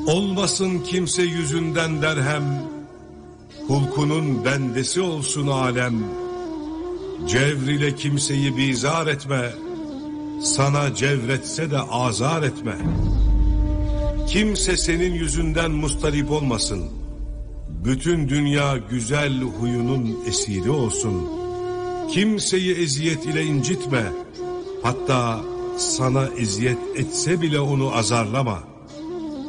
Olmasın kimse yüzünden derhem, hulkunun bendesi olsun alem. Cevr ile kimseyi bizar etme, sana cevretse de azar etme. Kimse senin yüzünden mustarip olmasın, bütün dünya güzel huyunun esiri olsun. Kimseyi eziyet ile incitme, hatta sana eziyet etse bile onu azarlama.